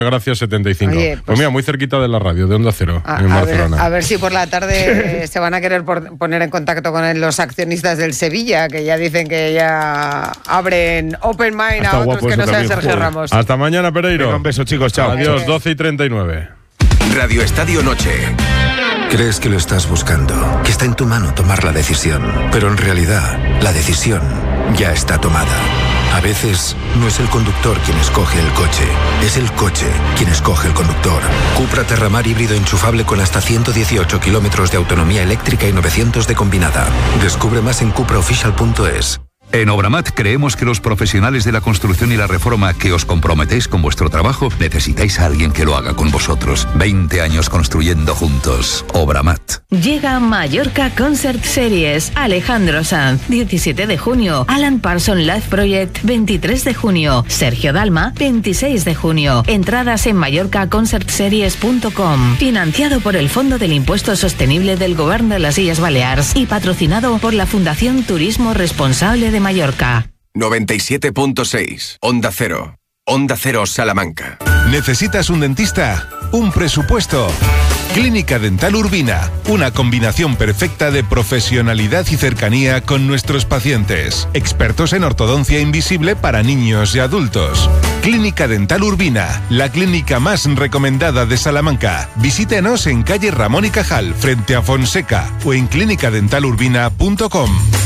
Gracias, 75. Oye, pues mira, muy cerquita de la radio, de Onda Cero, en Barcelona. A ver si por la tarde se van a querer poner en contacto con los accionistas del Sevilla, que ya dicen que ya abren open mind a otros que no sean Sergio Ramos. Hasta mañana, Pereiro. Venga, un beso, chicos, chao. Adiós, 12:39. Radio Estadio Noche. Crees que lo estás buscando, que está en tu mano tomar la decisión, pero en realidad la decisión ya está tomada. A veces no es el conductor quien escoge el coche, es el coche quien escoge el conductor. Cupra Terramar híbrido enchufable con hasta 118 kilómetros de autonomía eléctrica y 900 de combinada. Descubre más en cupraofficial.es. En Obramat creemos que los profesionales de la construcción y la reforma que os comprometéis con vuestro trabajo necesitáis a alguien que lo haga con vosotros. 20 años construyendo juntos. Obramat. Llega Mallorca Concert Series. Alejandro Sanz, 17 de junio. Alan Parsons Live Project, 23 de junio. Sergio Dalma, 26 de junio. Entradas en mallorcaconcertseries.com. Financiado por el Fondo del Impuesto Sostenible del Govern de las Illes Balears y patrocinado por la Fundación Turismo Responsable de Mallorca. 97.6. Onda Cero. Onda Cero Salamanca. ¿Necesitas un dentista? ¿Un presupuesto? Clínica Dental Urbina, una combinación perfecta de profesionalidad y cercanía con nuestros pacientes. Expertos en ortodoncia invisible para niños y adultos. Clínica Dental Urbina, la clínica más recomendada de Salamanca. Visítenos en calle Ramón y Cajal, frente a Fonseca, o en clinicadentalurbina.com.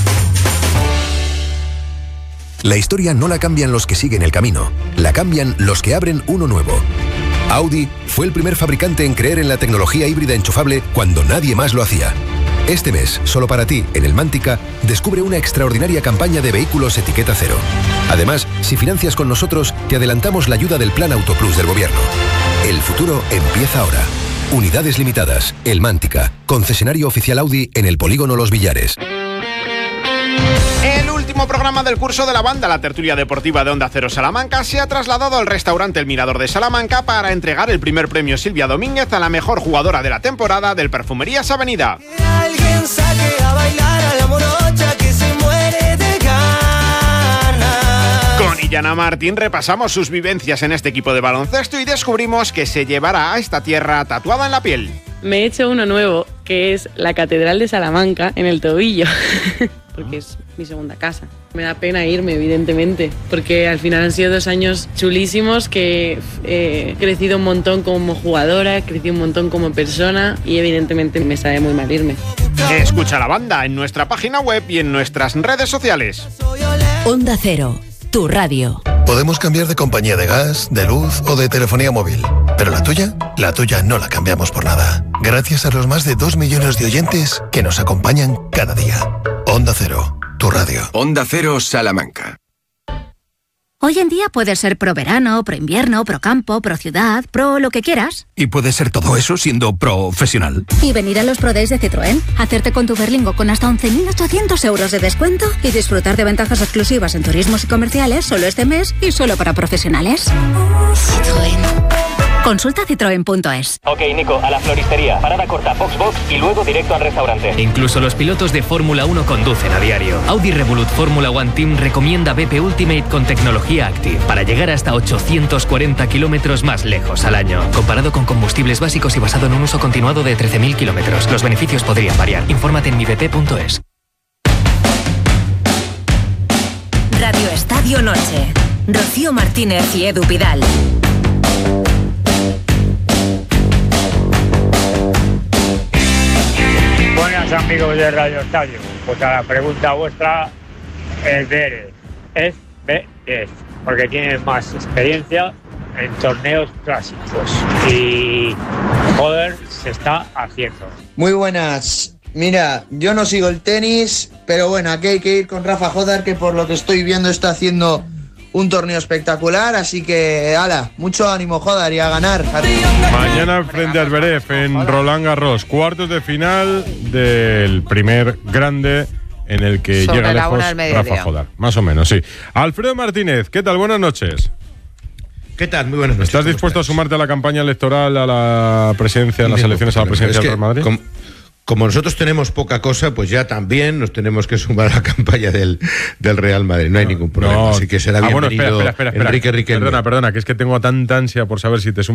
La historia no la cambian los que siguen el camino, la cambian los que abren uno nuevo. Audi fue el primer fabricante en creer en la tecnología híbrida enchufable cuando nadie más lo hacía. Este mes, solo para ti, en el Mántica, descubre una extraordinaria campaña de vehículos etiqueta cero. Además, si financias con nosotros, te adelantamos la ayuda del Plan Autoplus del Gobierno. El futuro empieza ahora. Unidades limitadas. El Mántica, concesionario oficial Audi en el Polígono Los Villares. El último programa del curso de la banda, la tertulia deportiva de Onda Cero Salamanca, se ha trasladado al restaurante El Mirador de Salamanca para entregar el primer premio Silvia Domínguez a la mejor jugadora de la temporada del Perfumerías Avenida. Que alguien saque a bailar a la morocha que se muere de ganas. Con Illana Martín repasamos sus vivencias en este equipo de baloncesto y descubrimos que se llevará a esta tierra tatuada en la piel. Me he hecho uno nuevo, que es la Catedral de Salamanca en el tobillo. Porque es mi segunda casa. Me da pena irme, evidentemente, porque al final han sido 2 años chulísimos, que he crecido un montón como jugadora, he crecido un montón como persona y evidentemente me sabe muy mal irme. Escucha la banda en nuestra página web y en nuestras redes sociales. Onda Cero, tu radio. Podemos cambiar de compañía de gas, de luz o de telefonía móvil, pero la tuya no la cambiamos por nada. Gracias a los más de 2 millones de oyentes que nos acompañan cada día. Onda Cero, tu radio. Onda Cero Salamanca. Hoy en día puedes ser pro verano, pro invierno, pro campo, pro ciudad, pro lo que quieras. Y puede ser todo eso siendo profesional. Y venir a los Pro Days de Citroën, hacerte con tu Berlingo con hasta 11.800 euros de descuento y disfrutar de ventajas exclusivas en turismos y comerciales solo este mes y solo para profesionales. Citroën. Consulta citroen.es. Ok, Nico, a la floristería. Parada corta, Foxbox y luego directo al restaurante. Incluso los pilotos de Fórmula 1 conducen a diario. Audi Revolut Fórmula 1 Team recomienda BP Ultimate con tecnología Active para llegar hasta 840 kilómetros más lejos al año. Comparado con combustibles básicos y basado en un uso continuado de 13.000 kilómetros. Los beneficios podrían variar. Infórmate en mibp.es. Radio Estadio Noche. Rocío Martínez y Edu Pidal. Buenas amigos de Radio Estadio, pues a la pregunta vuestra es Pérez, es BS, porque tiene más experiencia en torneos clásicos y joder, se está haciendo. Muy buenas, mira, yo no sigo el tenis, pero bueno, aquí hay que ir con Rafa Jodar, que por lo que estoy viendo está haciendo un torneo espectacular, así que, ala, mucho ánimo, Jodar, y a ganar. Mañana frente a Zverev en Roland Garros, cuartos de final del primer grande en el que sobre llega lejos Rafa Jodar. Más o menos, sí. Alfredo Martínez, ¿qué tal? Buenas noches. ¿Qué tal? Muy buenas noches. ¿Estás dispuesto a sumarte a la campaña electoral a la presidencia, a las elecciones a la presidencia del Real Madrid? como nosotros tenemos poca cosa, pues ya también nos tenemos que sumar a la campaña del Real Madrid. No hay ningún problema. Así que será bienvenido espera. Enrique Riquelme. Perdona, que es que tengo tanta ansia por saber si te sumas